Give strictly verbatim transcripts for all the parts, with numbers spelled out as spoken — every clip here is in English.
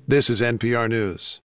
This is N P R News.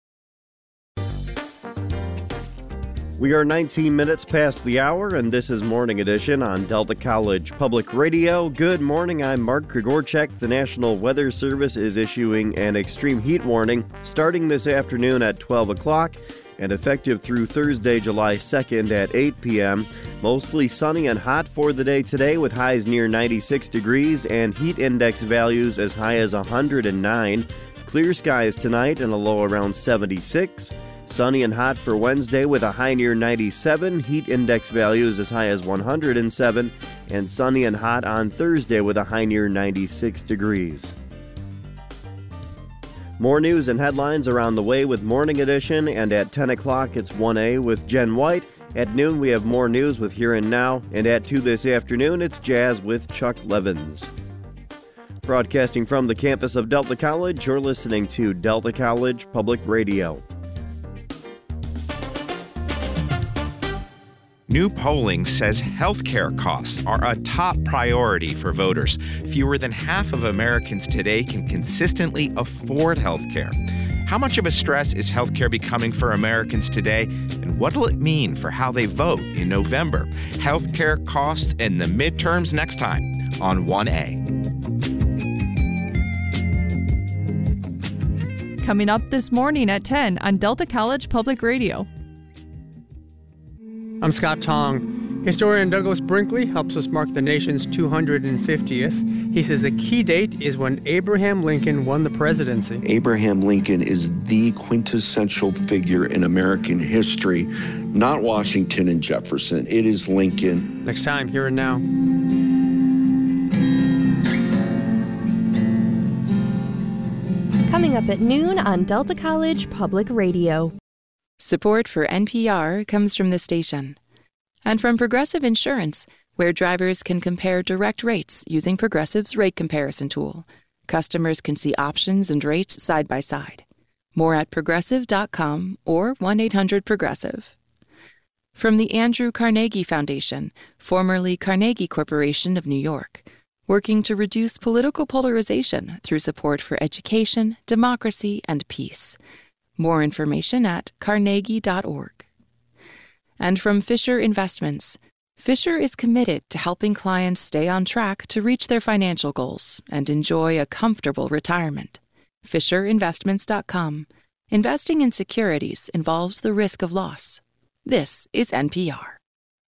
We are nineteen minutes past the hour, and this is Morning Edition on Delta College Public Radio. Good morning, I'm Mark Grigorchek. The National Weather Service is issuing an extreme heat warning starting this afternoon at twelve o'clock and effective through Thursday, July second at eight p.m. Mostly sunny and hot for the day today with highs near ninety-six degrees and heat index values as high as one hundred nine. Clear skies tonight and a low around seventy-six. Sunny and hot for Wednesday with a high near ninety-seven, heat index values as high as one hundred seven, and sunny and hot on Thursday with a high near ninety-six degrees. More news and headlines around the way with Morning Edition, and at ten o'clock it's one A with Jen White. At noon we have more news with Here and Now, and at two this afternoon it's Jazz with Chuck Levins. Broadcasting from the campus of Delta College, you're listening to Delta College Public Radio. New polling says healthcare costs are a top priority for voters. Fewer than half of Americans today can consistently afford healthcare. How much of a stress is healthcare becoming for Americans today, and what will it mean for how they vote in November? Healthcare costs in the midterms next time on one A. Coming up this morning at ten on Delta College Public Radio. I'm Scott Tong. Historian Douglas Brinkley helps us mark the nation's two hundred fiftieth. He says a key date is when Abraham Lincoln won the presidency. Abraham Lincoln is the quintessential figure in American history, not Washington and Jefferson. It is Lincoln. Next time, Here and Now. Coming up at noon on Delta College Public Radio. Support for N P R comes from the station and from Progressive Insurance, where drivers can compare direct rates using Progressive's rate comparison tool. Customers can see options and rates side by side. More at progressive dot com or one eight hundred progressive. From the Andrew Carnegie Foundation, formerly Carnegie Corporation of New York, working to reduce political polarization through support for education, democracy, and peace. More information at carnegie dot org. And from Fisher Investments, Fisher is committed to helping clients stay on track to reach their financial goals and enjoy a comfortable retirement. fisher investments dot com. Investing in securities involves the risk of loss. This is N P R.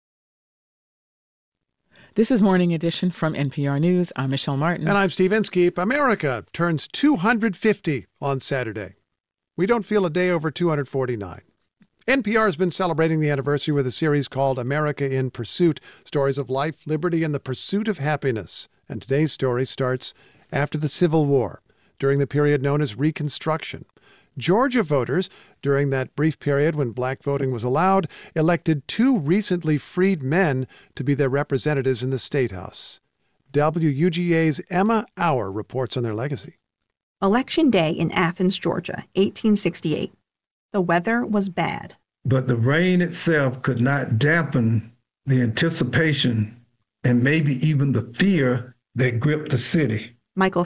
This is Morning Edition from N P R News. I'm Michelle Martin. And I'm Steve Inskeep. America turns two hundred fifty on Saturday. We don't feel a day over two hundred forty-nine. N P R has been celebrating the anniversary with a series called America in Pursuit, stories of life, liberty, and the pursuit of happiness. And today's story starts after the Civil War, during the period known as Reconstruction. Georgia voters, during that brief period when black voting was allowed, elected two recently freed men to be their representatives in the State House. W U G A's Emma Auer reports on their legacy. Election Day in Athens, Georgia, eighteen sixty-eight. The weather was bad. But the rain itself could not dampen the anticipation and maybe even the fear that gripped the city. Michael